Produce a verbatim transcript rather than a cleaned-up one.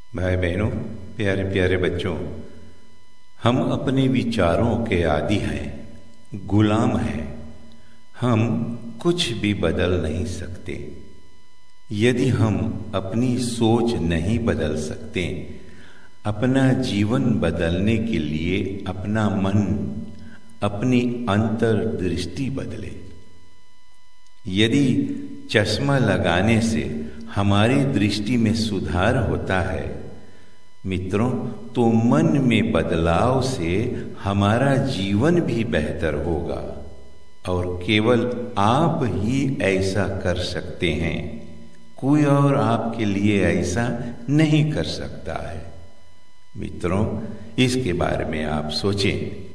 भाई बहनों, प्यारे प्यारे बच्चों, हम अपने विचारों के आदी हैं, गुलाम हैं। हम कुछ भी बदल नहीं सकते। यदि हम अपनी सोच नहीं बदल सकते, अपना जीवन बदलने के लिए अपना मन, अपनी अंतर्दृष्टि बदले। यदि चश्मा लगाने से हमारी दृष्टि में सुधार होता है मित्रों, तो मन में बदलाव से हमारा जीवन भी बेहतर होगा और केवल आप ही ऐसा कर सकते हैं। कोई और आपके लिए ऐसा नहीं कर सकता है। मित्रों, इसके बारे में आप सोचें।